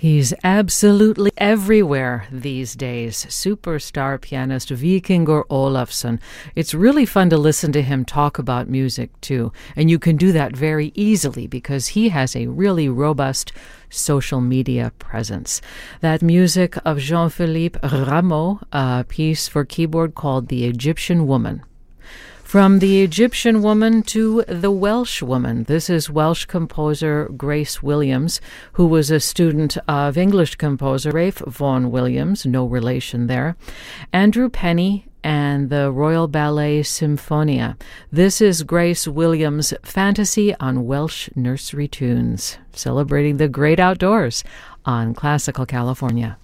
He's absolutely everywhere these days. Superstar pianist Vikingur Olafsson. It's really fun to listen to him talk about music, too. And you can do that very easily because he has a really robust social media presence. That music of Jean-Philippe Rameau, a piece for keyboard called The Egyptian Woman. From the Egyptian woman to the Welsh woman. This is Welsh composer Grace Williams, who was a student of English composer Ralph Vaughan Williams, no relation there, Andrew Penny, and the Royal Ballet Symphonia. This is Grace Williams' Fantasy on Welsh Nursery Tunes, celebrating the great outdoors on Classical California.